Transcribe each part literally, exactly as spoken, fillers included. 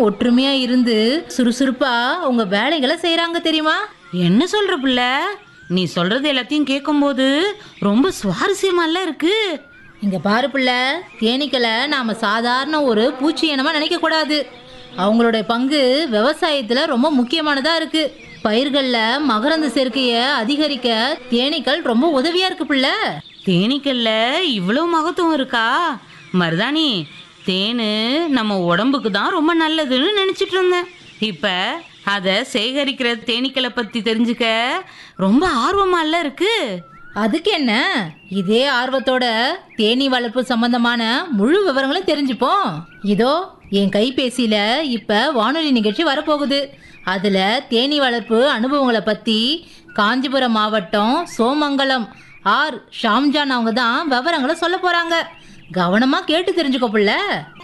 ஒற்றுமையா இருந்து சுறுசுறுப்பா உங்க வேலைகளை செய்யறாங்க தெரியுமா? என்ன சொல்ற புள்ள? நீ சொல்றது எல்லாத்தையும் கேட்கும்போது ரொம்ப சுவாரஸ்யமால இருக்கு. இங்க பாரு பிள்ளை, தேனீக்களை நாம சாதாரண ஒரு பூச்சி இனமா நினைக்க கூடாது. அவங்களுடைய பங்கு விவசாயத்துல ரொம்ப முக்கியமானதா இருக்கு. பயிர்கள்ல மகரந்த சேர்க்கைய அதிகரிக்க தேனீக்கள் ரொம்ப உதவியா இருக்கு பிள்ளை. தேனீக்கல்ல இவ்வளவு மகத்துவம் இருக்கா? மருதாணி, தேனு நம்ம உடம்புக்கு தான் ரொம்ப நல்லதுன்னு நினைச்சிட்டு இருந்தேன். இப்ப அதை சேகரிக்கிற தேனீக்களை பத்தி தெரிஞ்சுக்க ரொம்ப ஆர்வமால இருக்கு. அதுக்கு என்ன, இதே ஆர்வத்தோட தேனீ வளர்ப்பு சம்பந்தமான முழு விவரங்களும் தெரிஞ்சுப்போம். இதோ என் கைபேசியில இப்ப வானொலி நிகழ்ச்சி வரப்போகுது. அதுல தேனீ வளர்ப்பு அனுபவங்களை பத்தி காஞ்சிபுரம் மாவட்டம் சோமங்கலம் ஆர் ஷாம்ஜான் அவங்க தான் விவரங்களை சொல்ல போறாங்க. கவனமா கேட்டு தெரிஞ்சுக்கோ புள்ள.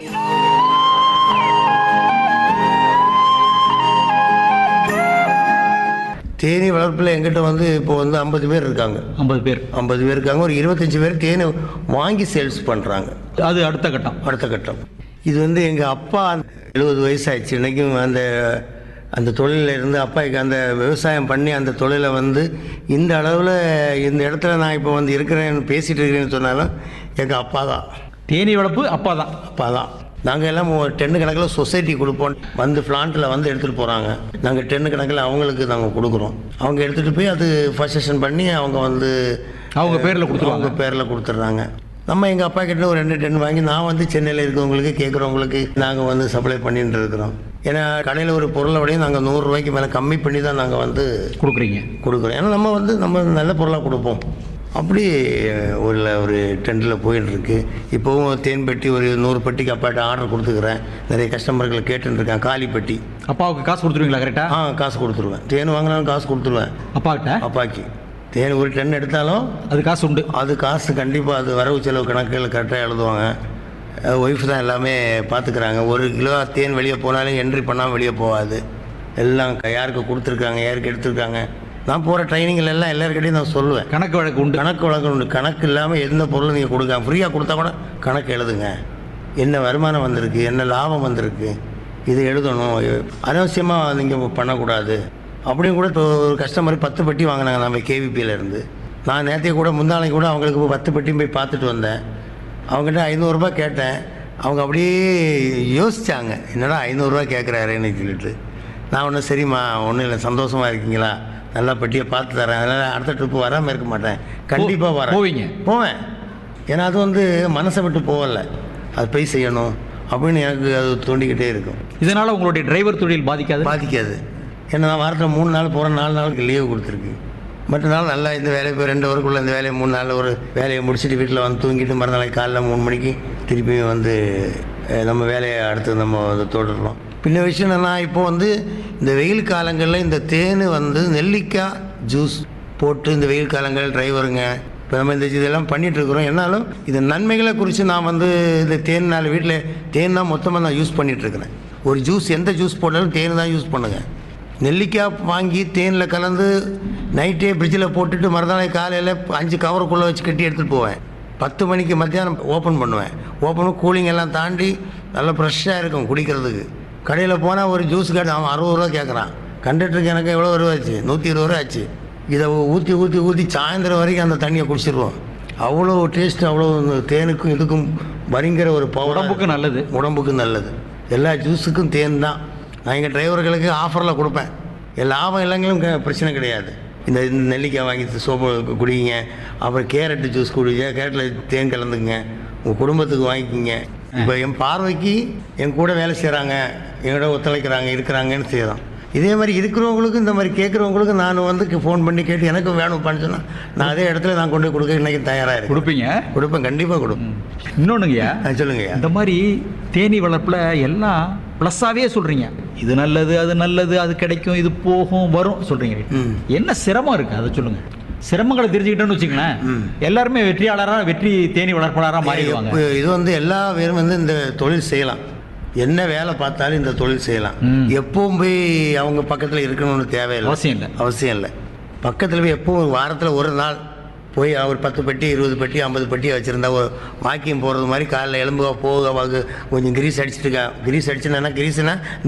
தேனி வளர்ப்பில் எங்கிட்ட வந்து இப்போ வந்து ஐம்பது பேர் இருக்காங்க. ஐம்பது பேர் ஐம்பது பேர் இருக்காங்க. ஒரு இருபத்தஞ்சி பேர் தேனை வாங்கி சேல்ஸ் பண்ணுறாங்க. அது அடுத்த கட்டம். அடுத்த கட்டம் இது வந்து எங்கள் அப்பா எழுபது வயசாகிடுச்சு. இன்றைக்கும் அந்த அந்த தொழிலில் இருந்து அப்பாவுக்கு அந்த விவசாயம் பண்ணி அந்த தொழிலை வந்து இந்த அளவில் இந்த இடத்துல நான் இப்போ வந்து இருக்கிறேன்னு பேசிகிட்டு இருக்கிறேன்னு சொன்னாலும் எங்கள் அப்பா தான். தேனி வளர்ப்பு அப்பா தான். அப்பா தான். நாங்கள் எல்லாம் டென்னு கணக்கில் சொசைட்டி கொடுப்போம். வந்து பிளான்ட்டில் வந்து எடுத்துகிட்டு போகிறாங்க. நாங்கள் டென்னு கணக்கில் அவங்களுக்கு நாங்கள் கொடுக்குறோம். அவங்க எடுத்துகிட்டு போய் அது ஃபர்ஸ்டேஷன் பண்ணி அவங்க வந்து அவங்க பேரில் கொடுத்துருவாங்க. அவங்க பேரில் கொடுத்துட்றாங்க. நம்ம எங்கள் அப்பா கிட்ட ஒரு ரெண்டு டென் வாங்கி நான் வந்து சென்னையில் இருக்கிறவங்களுக்கு கேட்குறவங்களுக்கு நாங்கள் வந்து சப்ளை பண்ணிட்டு இருக்கிறோம். ஏன்னா கடையில் ஒரு பொருளை விடையும் நாங்கள் நூறுரூவாய்க்கு மேலே கம்மி பண்ணி தான் நாங்கள் வந்து கொடுக்குறீங்க கொடுக்குறோம். ஏன்னா நம்ம வந்து நம்ம நல்ல பொருளாக கொடுப்போம். அப்படி ஒரு ஒரு டெண்டில் போயின்னு இருக்கு. இப்போவும் தேன் பெட்டி ஒரு நூறு பெட்டிக்கு அப்பாட்ட ஆர்டர் கொடுத்துக்கிறேன். நிறைய கஸ்டமர்கள் கேட்டுன்னு இருக்கேன். காலி பெட்டி. அப்பாவுக்கு காசு கொடுத்துருவீங்களா? கரெக்டாக. ஆ, காசு கொடுத்துருவேன். தேன் வாங்கினாலும் காசு கொடுத்துருவேன் அப்பாக்கிட்ட. அப்பாக்கு தேன் ஒரு டன் எடுத்தாலும் அது காசு உண்டு. அது காசு கண்டிப்பாக அது வரவு செலவு கணக்குகள் கரெக்டாக எழுதுவாங்க. ஒய்ஃப் தான் எல்லாமே பார்த்துக்கிறாங்க. ஒரு கிலோ தேன் வெளியே போனாலும் என்ட்ரி பண்ணாமல் வெளியே போகாது. எல்லாம் யாருக்கு கொடுத்துருக்காங்க, யாருக்கு எடுத்துருக்காங்க. நான் போகிற ட்ரைனிங்கில் எல்லாம் எல்லாருக்கிட்டையும் நான் சொல்லுவேன். கணக்கு வழக்கு உண்டு. கணக்கு வழக்கு உண்டு. கணக்கு இல்லாமல் எந்த பொருளும் நீங்கள் கொடுங்க. ஃப்ரீயாக கொடுத்தா கூட கணக்கு எழுதுங்க. என்ன வருமானம் வந்திருக்கு, என்ன லாபம் வந்திருக்கு, இது எழுதணும். அனாவசியமாக நீங்கள் பண்ணக்கூடாது அப்படின்னு கூட. இப்போ ஒரு கஸ்டமர் பத்து பெட்டி வாங்கினாங்க நம்ம கேவிபியிலேருந்து. நான் நேற்றைய கூட முந்தாளைக்கு கூட அவங்களுக்கு பத்து பெட்டியும் போய் பார்த்துட்டு வந்தேன். அவங்ககிட்ட ஐநூறுரூபா கேட்டேன். அவங்க அப்படியே யோசித்தாங்க, என்னடா ஐநூறுரூவா கேட்குறாருன்னு சொல்லிட்டு. நான் ஒன்றும் சரிம்மா ஒன்றும் இல்லை, சந்தோஷமாக இருக்கீங்களா, நல்லா பெட்டியை பார்த்து தரேன், அதனால் அடுத்த ட்ரிப்பு வராமல் இருக்க மாட்டேன், கண்டிப்பாக வரேன். போவீங்க? போவேன். ஏன்னா அது வந்து மனசை விட்டு போகலை, அது போய் செய்யணும் அப்படின்னு எனக்கு அது தோண்டிக்கிட்டே இருக்கும். இதனால் உங்களுடைய டிரைவர் தொழில் பாதிக்காது? பாதிக்காது. ஏன்னா நான் வாரத்தில் மூணு நாள் போகிறேன், நாலு நாளுக்கு லீவு கொடுத்துருக்கு. மற்ற நாள் நல்லா இந்த வேலையை போய் ரெண்டு வரைக்குள்ளே இந்த வேலையை மூணு நாள் ஒரு வேலையை முடிச்சுட்டு வீட்டில் வந்து தூங்கிட்டு மறுநாளைக்கு காலைல மூணு மணிக்கு திருப்பியும் வந்து நம்ம வேலையை அடுத்து நம்ம அதை தொடர்றோம். பின்ன விஷயம் என்னென்னா, இப்போ வந்து இந்த வெயில் காலங்களில் இந்த தேன் வந்து நெல்லிக்காய் ஜூஸ் போட்டு இந்த வெயில் காலங்கள் டிரைவருங்க இப்போ நம்ம இந்த இதெல்லாம் பண்ணிகிட்ருக்குறோம். என்னாலும் இது நன்மைகளை குறித்து நான் வந்து இந்த தேனால் வீட்டில் தேன் தான் மொத்தமாக நான் யூஸ் பண்ணிகிட்ருக்கிறேன். ஒரு ஜூஸ் எந்த ஜூஸ் போட்டாலும் தேன் தான் யூஸ் பண்ணுங்கள். நெல்லிக்காய் வாங்கி தேனில் கலந்து நைட்டே ஃப்ரிட்ஜில் போட்டுட்டு மறுநாள் காலையில் அஞ்சு கவருக்குள்ளே வச்சு கட்டி எடுத்துகிட்டு போவேன். பத்து மணிக்கு மத்தியானம் ஓப்பன் பண்ணுவேன். ஓப்பன் கூலிங் எல்லாம் தாண்டி நல்லா ஃப்ரெஷ்ஷாக இருக்கும் குடிக்கிறதுக்கு. கடையில் போனால் ஒரு ஜூஸ் கடை அவன் அறுபது ரூபா கேட்குறான். கண்டக்டருக்கு எனக்கு எவ்வளோ ரூபா ஆச்சு, நூற்றி இருபது ரூபா ஆச்சு. இதை ஊற்றி ஊற்றி ஊற்றி சாயந்தரம் வரைக்கும் அந்த தண்ணியை குடிச்சிடுவோம். அவ்வளோ டேஸ்ட், அவ்வளோ தேனுக்கும் இதுக்கும் வருங்கிற ஒரு பவர். உடம்புக்கு நல்லது. உடம்புக்கு நல்லது. எல்லா ஜூஸுக்கும் தேன் தான். நான் எங்கள் டிரைவர்களுக்கு ஆஃபரில் கொடுப்பேன். லாபம் இல்லைங்களும் பிரச்சனை கிடையாது. இந்த நெல்லிக்காய் வாங்கி சோப்பு குடிங்க, அப்புறம் கேரட்டு ஜூஸ் குடிங்க, கேரட்டில் தேன் கலந்துங்க, உங்கள் குடும்பத்துக்கு வாங்கிக்கிங்க. இப்போ என் பார்வைக்கு என் கூட வேலை செய்கிறாங்க, என்னோட ஒத்துழைக்கிறாங்க, இருக்கிறாங்கன்னு செய்கிறோம். இதே மாதிரி இருக்கிறவங்களுக்கும் இந்த மாதிரி கேட்குறவங்களுக்கு நான் வந்து ஃபோன் பண்ணி கேட்டு எனக்கும் வேணும்ப்பான்னு சொன்னால் நான் அதே இடத்துல நான் கொண்டு கொடுக்க இன்றைக்கி தயாராக இருக்கேன். கொடுப்பீங்க? கொடுப்பேன், கண்டிப்பாக கொடுப்பேன். இன்னொன்றுங்கய்யா, சொல்லுங்கய்யா. இந்த மாதிரி தேனி வளர்ப்பில் எல்லாம் ப்ளஸ்ஸாகவே சொல்கிறீங்க. இது நல்லது, அது நல்லது, அது கிடைக்கும், இது போகும் வரும் சொல்கிறீங்க. என்ன சிரமம் இருக்குது அதை சொல்லுங்கள். சிரமங்களை தெரிஞ்சுக்கிட்டோன்னு வச்சுங்களேன், எல்லாருமே வெற்றியாளராக வெற்றி தேனி வளர்ப்பாளராக மாறிடுவாங்க. இது வந்து எல்லா பேரும் வந்து இந்த தொழில் செய்யலாம். என்ன வேலை பார்த்தாலும் இந்த தொழில் செய்யலாம். எப்பவும் போய் அவங்க பக்கத்தில் இருக்கணும்னு தேவையில்லை, அவசியம் இல்லை. அவசியம் இல்லை. பக்கத்தில் போய் எப்பவும் வாரத்தில் ஒரு நாள் போய் அவர் பத்து பெட்டி இருபது பெட்டி ஐம்பது பெட்டி வச்சுருந்தா ஒரு வாக்கிங் போகிறது மாதிரி காலைல எலும்புக போக கொஞ்சம் கிரீஸ் அடிச்சுட்டு இருக்கா. கிரீஸ் அடிச்சுன்னா கிரீஸ்னா